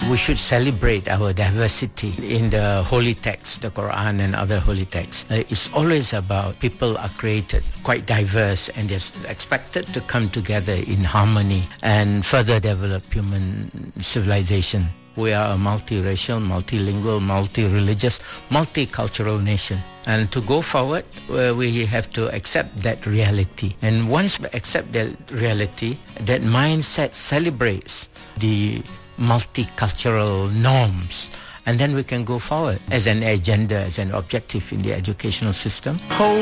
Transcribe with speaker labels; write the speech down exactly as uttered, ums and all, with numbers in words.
Speaker 1: We should celebrate our diversity in the holy texts, the Quran and other holy texts. Uh, it's always about people are created quite diverse and they're expected to come together in harmony and further develop human civilization. We are a multiracial, multilingual, multi-religious, multicultural nation. And to go forward, uh, we have to accept that reality. And once we accept that reality, that mindset celebrates the multicultural norms. And then we can go forward as an agenda, as an objective in the educational system.